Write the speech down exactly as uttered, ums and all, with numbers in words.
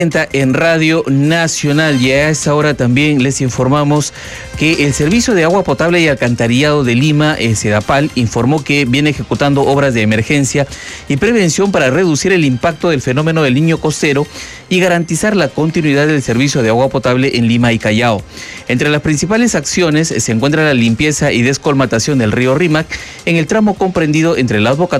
En Radio Nacional, y a esta hora también les informamos que el Servicio de Agua Potable y Alcantarillado de Lima, el SEDAPAL, informó que viene ejecutando obras de emergencia y prevención para reducir el impacto del fenómeno del Niño costero y garantizar la continuidad del servicio de agua potable en Lima y Callao. Entre las principales acciones se encuentra la limpieza y descolmatación del río Rímac en el tramo comprendido entre la advocatura